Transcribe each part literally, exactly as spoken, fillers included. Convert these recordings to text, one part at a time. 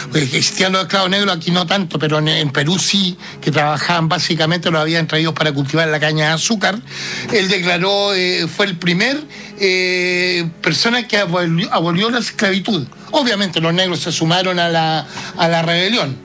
Pues existían los esclavos negros, aquí no tanto, pero en, en Perú sí, que trabajaban básicamente, los habían traído para cultivar la caña de azúcar. Él declaró, eh, fue el primer eh, persona que abolió, abolió la esclavitud. Obviamente los negros se sumaron a la, a la rebelión.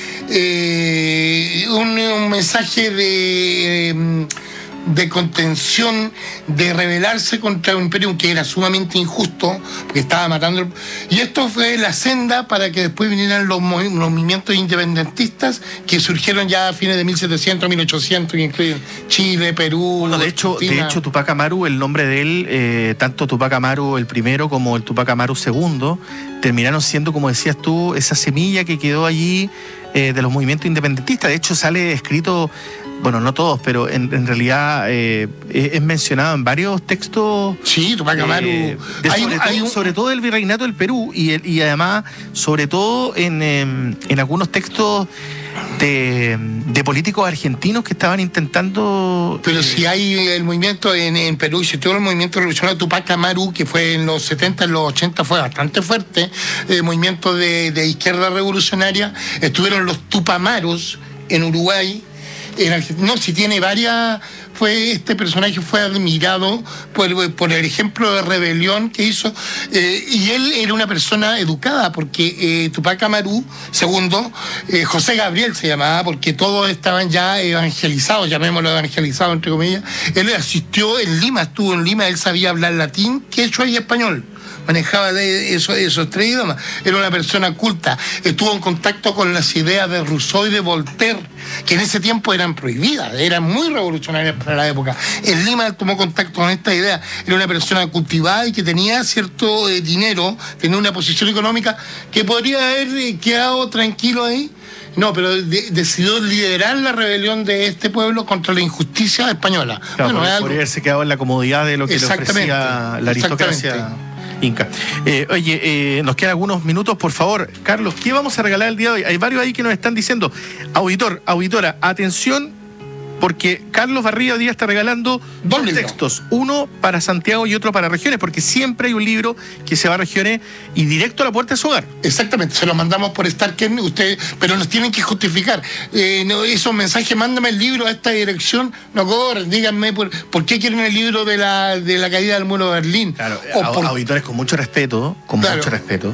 Eh, un, un mensaje de... Eh, de contención, de rebelarse contra un imperio que era sumamente injusto, porque estaba matando el... Y esto fue la senda para que después vinieran los, movi- los movimientos independentistas que surgieron ya a fines de mil setecientos, mil ochocientos, que incluyen Chile, Perú... Bueno, de hecho, de hecho Tupac Amaru, el nombre de él, eh, tanto Tupac Amaru el primero como el Tupac Amaru segundo, terminaron siendo, como decías tú, esa semilla que quedó allí eh, de los movimientos independentistas. De hecho, sale escrito... Bueno, no todos, pero en, en realidad eh, es mencionado en varios textos. Sí, Tupac Amaru. Eh, de hay, sobre, hay todo, un... sobre todo del virreinato del Perú y, el, y además, sobre todo en, en, en algunos textos de, de políticos argentinos que estaban intentando... Pero eh, si hay el movimiento en, en Perú, y si todo el movimiento revolucionario Tupac Amaru, que fue en los setenta, en los ochenta, fue bastante fuerte, el movimiento de, de izquierda revolucionaria, estuvieron los Tupamaros en Uruguay. En Argentina, no, si tiene varias, fue este personaje fue admirado por, por el ejemplo de rebelión que hizo, eh, y él era una persona educada, porque eh, Tupac Amaru, segundo, eh, José Gabriel se llamaba, porque todos estaban ya evangelizados, llamémoslo evangelizado entre comillas. Él asistió en Lima, estuvo en Lima, él sabía hablar latín, quechua y español. Manejaba de eso, esos tres idiomas. Era una persona culta. Estuvo en contacto con las ideas de Rousseau y de Voltaire, que en ese tiempo eran prohibidas, eran muy revolucionarias para la época. En Lima tomó contacto con esta idea. Era una persona cultivada y que tenía cierto eh, dinero, tenía una posición económica que podría haber eh, quedado tranquilo ahí. No, pero de, decidió liderar la rebelión de este pueblo contra la injusticia española. Claro, bueno, por, algo... podría haberse quedado en la comodidad de lo que le ofrecía la aristocracia inca. Eh, oye, eh, nos quedan algunos minutos, por favor. Carlos, ¿qué vamos a regalar el día de hoy? Hay varios ahí que nos están diciendo, auditor, auditora, atención, porque Carlos Barría hoy día está regalando dos, dos textos, uno para Santiago y otro para regiones, porque siempre hay un libro que se va a regiones y directo a la puerta de su hogar. Exactamente, se lo mandamos por Starken, usted, pero nos tienen que justificar. Eh, no, esos mensajes, mándame el libro a esta dirección, no corren, díganme por, por qué quieren el libro de la, de la caída del muro de Berlín. Claro, o por... auditores, con mucho respeto, con claro. mucho respeto,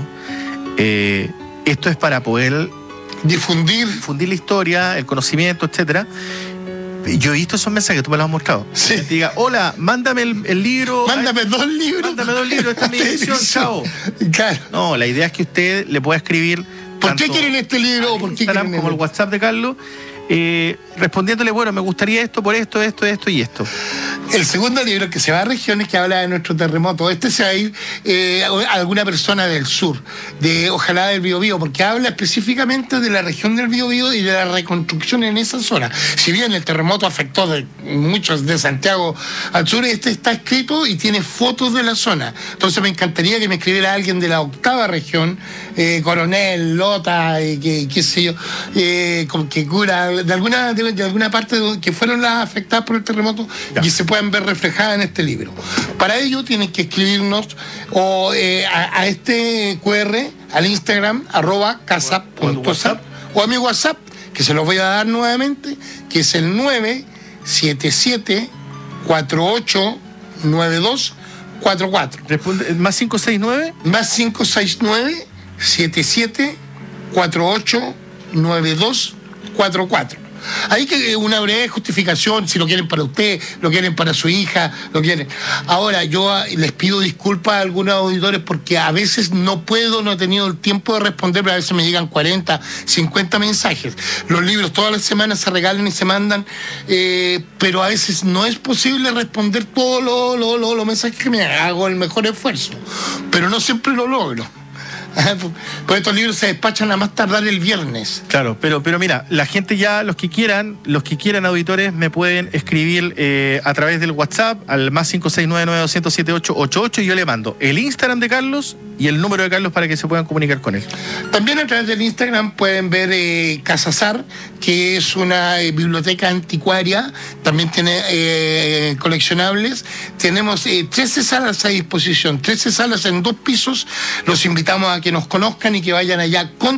eh, esto es para poder difundir, difundir la historia, el conocimiento, etcétera. Yo he visto esos mensajes, tú me los has mostrado. Sí. Que te diga, hola, mándame el, el libro. Mándame ay, dos libros. Mándame dos libros, esta es mi edición, chao. Claro. No, la idea es que usted le pueda escribir. ¿Por qué quieren este libro? ¿Por qué Instagram, quieren como el WhatsApp de Carlos, eh, respondiéndole, bueno, me gustaría esto, por esto, esto, esto y esto. El segundo libro, que se va a regiones, que habla de nuestro terremoto, este se va a ir eh, a alguna persona del sur, de ojalá del Biobío, porque habla específicamente de la región del Biobío y de la reconstrucción en esa zona. Si bien el terremoto afectó de muchos de Santiago al sur, este está escrito y tiene fotos de la zona. Entonces me encantaría que me escribiera alguien de la octava región, eh, Coronel, Lota, eh, que, qué sé yo, eh, que cura de alguna, de, de alguna parte de, que fueron las afectadas por el terremoto ya. Y se pueden ver reflejadas en este libro. Para ello tienen que escribirnos o eh, a, a este cu erre, al Instagram, arroba casa punto zap, o a mi WhatsApp, que se los voy a dar nuevamente, que es el nueve siete siete cuatro ocho nueve dos cuatro cuatro. Responde, ¿más cinco seis nueve? Más cinco seis nueve siete siete cuatro ocho nueve dos cuatro cuatro. Hay que una breve justificación, si lo quieren para usted, lo quieren para su hija, lo quieren. Ahora, yo les pido disculpas a algunos auditores porque a veces no puedo, no he tenido el tiempo de responder, pero a veces me llegan cuarenta, cincuenta mensajes. Los libros todas las semanas se regalan y se mandan, eh, pero a veces no es posible responder todos los lo, lo, lo mensajes que me hago el mejor esfuerzo, pero no siempre lo logro. Pues estos libros se despachan a más tardar el viernes. Claro, pero, pero mira, la gente ya, los que quieran, los que quieran auditores, me pueden escribir eh, a través del WhatsApp al más cinco seis nueve nueve dos cero siete ocho ocho ocho y yo le mando el Instagram de Carlos y el número de Carlos para que se puedan comunicar con él. También a través del Instagram pueden ver eh, Casazar, que es una eh, biblioteca anticuaria, también tiene eh, coleccionables. Tenemos eh, trece salas a disposición, trece salas en dos pisos. Los invitamos a que nos conozcan y que vayan allá con